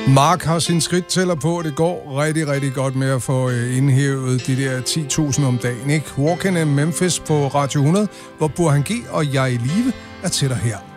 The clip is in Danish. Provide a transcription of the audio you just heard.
Mark har sin skridttæller på, det går rigtig, rigtig godt med at få indhævet de der 10.000 om dagen, ikke? Walkin' in Memphis på Radio 100, hvor Burhan G og Jeg i live er til dig her.